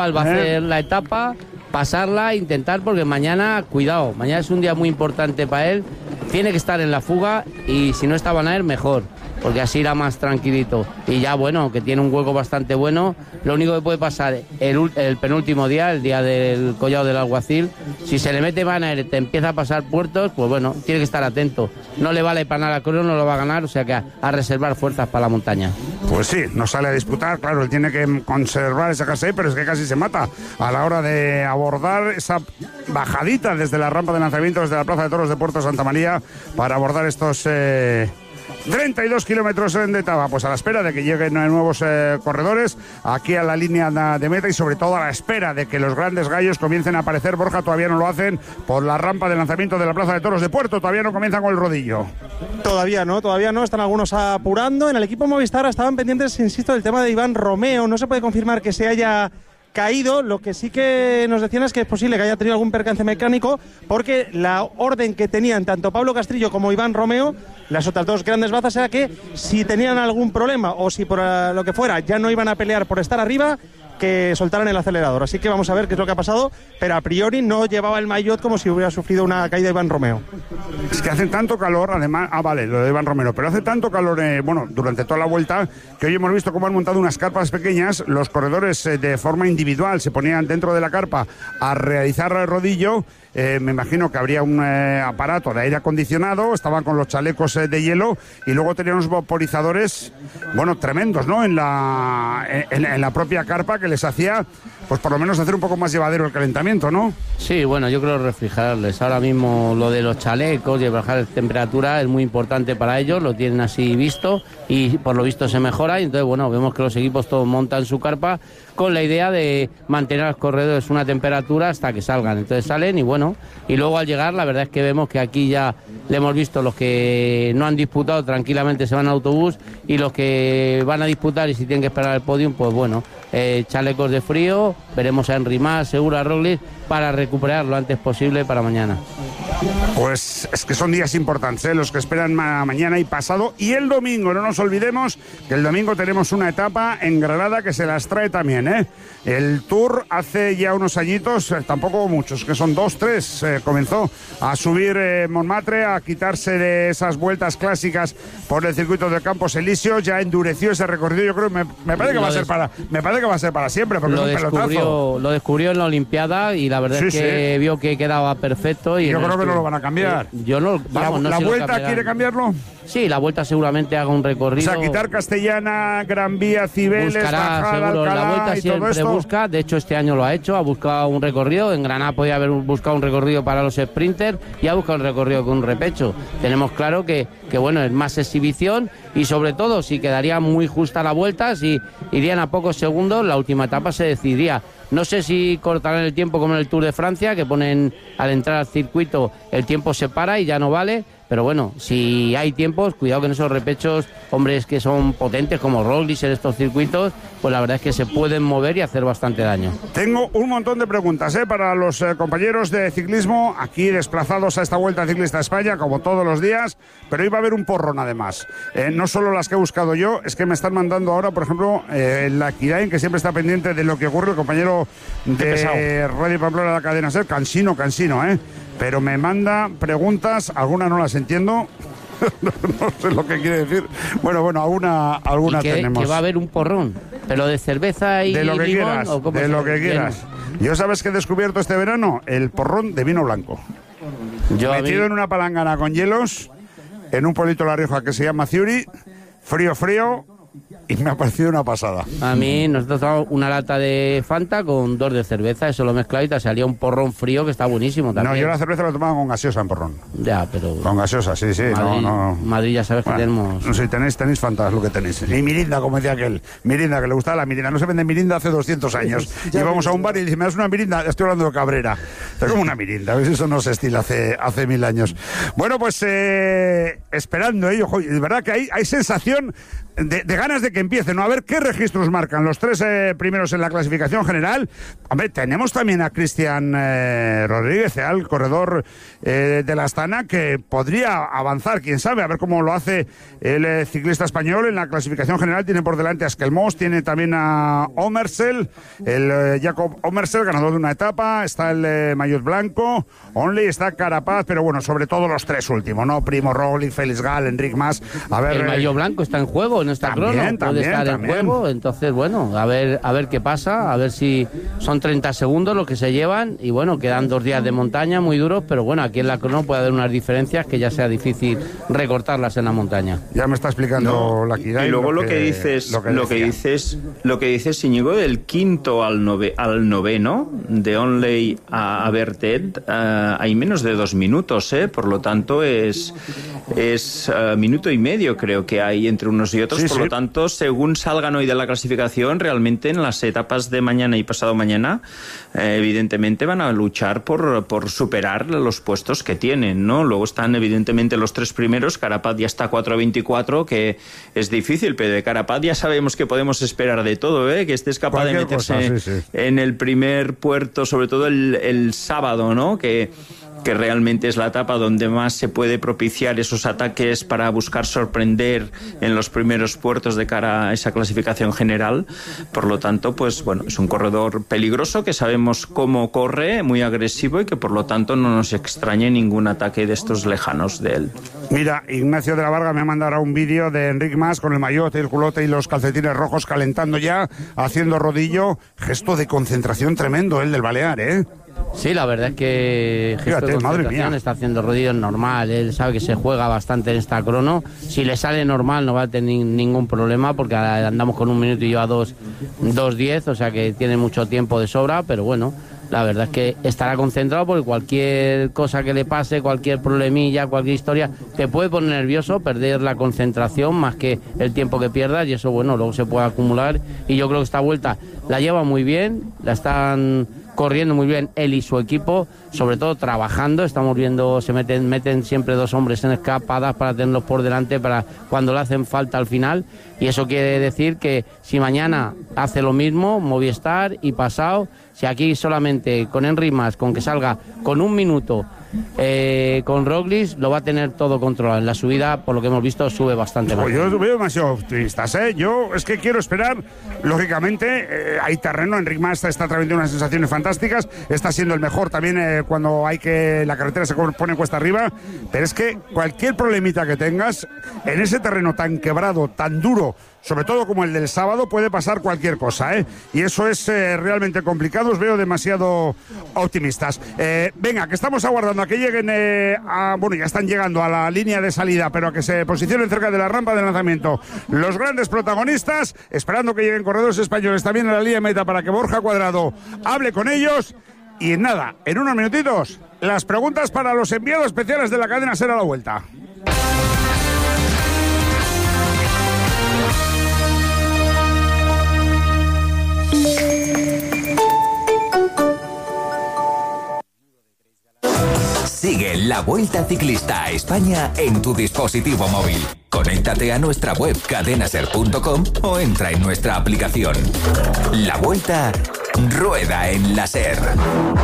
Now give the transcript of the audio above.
Va a hacer la etapa, pasarla, intentar, porque mañana, cuidado, mañana es un día muy importante para él, tiene que estar en la fuga y si no está Van Aert, mejor, porque así irá más tranquilito. Y ya, bueno, que tiene un hueco bastante bueno, lo único que puede pasar el penúltimo día, el día del Collado del Alguacil, si se le mete Van Aert, te empieza a pasar puertos, pues bueno, tiene que estar atento. No le vale para nada a Krono, no lo va a ganar, o sea que a reservar fuerzas para la montaña. Pues sí, no sale a disputar, claro, él tiene que conservar esa casa ahí, pero es que casi se mata a la hora de abordar esa bajadita desde la rampa de lanzamiento, desde la Plaza de Toros de Puerto Santa María, para abordar estos 32 kilómetros de etapa, pues a la espera de que lleguen nuevos corredores aquí a la línea de meta y sobre todo a la espera de que los grandes gallos comiencen a aparecer. Borja, todavía no lo hacen por la rampa de lanzamiento de la Plaza de Toros de Puerto, todavía no comienzan con el rodillo. Todavía no, están algunos apurando. En el equipo Movistar estaban pendientes, insisto, del tema de Iván Romeo. No se puede confirmar que se haya caído, lo que sí que nos decían es que es posible que haya tenido algún percance mecánico, porque la orden que tenían tanto Pablo Castrillo como Iván Romeo, las otras dos grandes bazas, era que si tenían algún problema o si por lo que fuera ya no iban a pelear por estar arriba, que soltaran el acelerador. Así que vamos a ver qué es lo que ha pasado, pero a priori no llevaba el maillot como si hubiera sufrido una caída Iván Romeo. Es que hace tanto calor, además, vale, lo de Iván Romero, pero hace tanto calor, durante toda la vuelta, que hoy hemos visto cómo han montado unas carpas pequeñas. Los corredores de forma individual se ponían dentro de la carpa a realizar el rodillo. Me imagino que habría un aparato de aire acondicionado, estaban con los chalecos de hielo y luego tenían unos vaporizadores, bueno, tremendos, ¿no? En la propia carpa, que les hacía, pues por lo menos hacer un poco más llevadero el calentamiento, ¿no? Sí, bueno, yo creo refrigerarles. Ahora mismo lo de los chalecos y bajar la temperatura es muy importante para ellos, lo tienen así visto y por lo visto se mejora y entonces, bueno, vemos que los equipos todos montan su carpa con la idea de mantener a los corredores una temperatura hasta que salgan. Entonces salen y bueno, y luego al llegar la verdad es que vemos que aquí ya le hemos visto los que no han disputado tranquilamente se van a autobús y los que van a disputar y si tienen que esperar el podium, pues bueno, chalecos de frío, veremos a Henry Mas, seguro a Roglic, para recuperar lo antes posible para mañana. Pues es que son días importantes, los que esperan mañana y pasado y el domingo. No nos olvidemos que el domingo tenemos una etapa en Granada que se las trae también, El Tour hace ya unos añitos, tampoco muchos, que son 2, 3, comenzó a subir Montmartre, a quitarse de esas vueltas clásicas por el circuito de Campos Elíseos, ya endureció ese recorrido. Yo creo que me parece que va a ser para siempre, porque es un pelotazo. Lo descubrió en la Olimpiada y la verdad es que vio que quedaba perfecto. Y yo creo que no lo van a cambiar. ¿La Vuelta quiere cambiarlo? Sí, la Vuelta seguramente haga un recorrido. O sea, quitar Castellana, Gran Vía, Cibeles, Bajada, Alcalá, la Vuelta y siempre todo esto. Busca, de hecho este año lo ha hecho, ha buscado un recorrido. En Granada podía haber buscado un recorrido para los sprinters y ha buscado un recorrido con un repecho. Tenemos claro que bueno, es más exhibición y sobre todo si quedaría muy justa la Vuelta, si irían a pocos segundos, la última etapa se decidiría. No sé si cortarán el tiempo como en el Tour de Francia, que ponen al entrar al circuito el tiempo se para y ya no vale. Pero bueno, si hay tiempos, cuidado que en esos repechos, hombres que son potentes como Roglic en estos circuitos, pues la verdad es que se pueden mover y hacer bastante daño. Tengo un montón de preguntas para los compañeros de ciclismo aquí desplazados a esta Vuelta Ciclista a España, como todos los días, pero hoy va a haber un porrón además. No solo las que he buscado yo, es que me están mandando ahora, por ejemplo, la Kirain, que siempre está pendiente de lo que ocurre, el compañero de Radio Pamplona de la cadena SER, cansino, pero me manda preguntas, algunas no las entiendo. No sé lo que quiere decir. Bueno, alguna tenemos. Que va a haber un porrón, pero de cerveza y de lo que limón, quieras, ¿o cómo de lo que quieras. Yo, ¿sabes qué he descubierto este verano? El porrón de vino blanco. Metido en una palangana con hielos, en un pueblito de La Rioja que se llama Ciuri, frío, y me ha parecido una pasada. A mí nosotros tomamos una lata de Fanta con 2 de cerveza, eso lo mezclado y te salía un porrón frío que está buenísimo también. No, yo la cerveza la tomaba con gaseosa en porrón. Ya, pero... Con gaseosa, sí. Madrid ya sabes que tenemos... No sé, tenéis Fanta, es lo que tenéis. Y mirinda, como decía aquel. Mirinda, que le gustaba la mirinda. No se vende mirinda hace 200 años. Llevamos a un bar y dice, ¿me das una mirinda? Estoy hablando de Cabrera. Es como una mirinda, ¿ves? Eso no se estila hace 1000 años. Bueno, pues esperando ello, de verdad que hay sensación de ganas de que empiece, ¿no? A ver qué registros marcan los 3 primeros en la clasificación general. Hombre, tenemos también a Cristian Rodríguez, el corredor de la Astana, que podría avanzar, quién sabe, a ver cómo lo hace el ciclista español en la clasificación general. Tiene por delante a Skelmos, tiene también a Omersel, el Jacob Omersel, ganador de una etapa, está el maillot blanco, Onley, está Carapaz, pero bueno, sobre todo los 3 últimos, ¿no? Primo Roglic, Félix Gall, Enric Mas. A ver, el maillot blanco está en juego en esta crono, puede estar en juego, entonces bueno, a ver qué pasa, a ver si son 30 segundos los que se llevan, y bueno, quedan 2 días de montaña muy duros, pero bueno, aquí en la crono puede haber unas diferencias que ya sea difícil recortarlas en la montaña. Ya me está explicando la Kidai. Y luego lo que dices, Íñigo, del quinto al noveno, de Onley a Bertet, hay menos de 2 minutos, por lo tanto es minuto y medio creo que hay entre unos y otros, por lo tanto, según salgan hoy de la clasificación, realmente en las etapas de mañana y pasado mañana, evidentemente van a luchar por superar los puestos que tienen, ¿no? Luego están evidentemente los 3 primeros, Carapaz ya está 4:24, que es difícil, pero de Carapaz ya sabemos que podemos esperar de todo, que estés capaz de meterse en el primer puerto, sobre todo el sábado, ¿no? Que realmente es la etapa donde más se puede propiciar esos ataques para buscar sorprender en los primeros puertos de cara a esa clasificación general. Por lo tanto, pues bueno, es un corredor peligroso que sabemos cómo corre, muy agresivo, y que por lo tanto no nos extrañe ningún ataque de estos lejanos de él. Mira, Ignacio de la Varga me ha mandado ahora un vídeo de Enric Mas con el maillot, el culote y los calcetines rojos calentando ya, haciendo rodillo, gesto de concentración tremendo el del Balear, ¿eh? Sí, la verdad es que fíjate, madre mía, está haciendo rodillos normal. Él sabe que se juega bastante en esta crono. Si le sale normal no va a tener ningún problema, porque andamos con 1 minuto y lleva 2:10, o sea que tiene mucho tiempo de sobra, pero bueno, la verdad es que estará concentrado, porque cualquier cosa que le pase, cualquier problemilla, cualquier historia, te puede poner nervioso, perder la concentración más que el tiempo que pierdas, y eso, bueno, luego se puede acumular. Y yo creo que esta vuelta la lleva muy bien, la están corriendo muy bien él y su equipo, sobre todo trabajando. Estamos viendo, se meten siempre 2 hombres en escapadas para tenerlos por delante para cuando le hacen falta al final, y eso quiere decir que si mañana hace lo mismo Movistar y pasado, si aquí solamente con Enric Mas, con que salga con 1 minuto con Roglic, lo va a tener todo controlado. En la subida, por lo que hemos visto, sube bastante más. Yo veo demasiado optimistas, ¿eh? Yo es que quiero esperar, lógicamente, hay terreno. Enric Mas está trayendo unas sensaciones fantásticas, está siendo el mejor también cuando hay que la carretera se pone cuesta arriba, pero es que cualquier problemita que tengas en ese terreno tan quebrado, tan duro, sobre todo como el del sábado, puede pasar cualquier cosa, ¿eh? Y eso es realmente complicado. Os veo demasiado optimistas. Venga, que estamos aguardando a que lleguen bueno, ya están llegando a la línea de salida, pero a que se posicionen cerca de la rampa de lanzamiento los grandes protagonistas, esperando que lleguen corredores españoles también a la línea de meta para que Borja Cuadrado hable con ellos. Y en nada, en unos minutitos, las preguntas para los enviados especiales de la cadena SER a la vuelta. Sigue la Vuelta Ciclista a España en tu dispositivo móvil. Conéctate a nuestra web cadenaser.com o entra en nuestra aplicación. La Vuelta rueda en la SER.